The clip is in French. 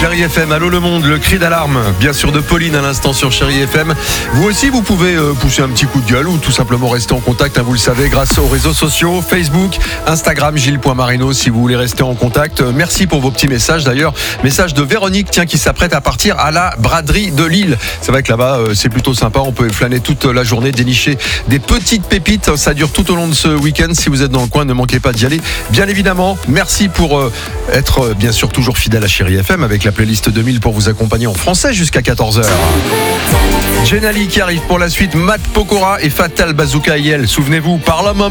Chérie FM, allô le monde, le cri d'alarme, bien sûr de Pauline à l'instant sur Chérie FM. Vous aussi, vous pouvez pousser un petit coup de gueule ou tout simplement rester en contact, vous le savez, grâce aux réseaux sociaux, Facebook, Instagram, Gilles.Marino, si vous voulez rester en contact. Merci pour vos petits messages. D'ailleurs, message de Véronique, qui s'apprête à partir à la braderie de Lille. C'est vrai que là-bas, c'est plutôt sympa. On peut flâner toute la journée, dénicher des petites pépites. Ça dure tout au long de ce week-end. Si vous êtes dans le coin, ne manquez pas d'y aller. Bien évidemment, merci pour être bien sûr toujours fidèle à Chérie FM avec la playlist 2000 pour vous accompagner en français jusqu'à 14h. Jenali qui arrive pour la suite, Matt Pokora et Fatal Bazooka IL. Souvenez-vous, par la main.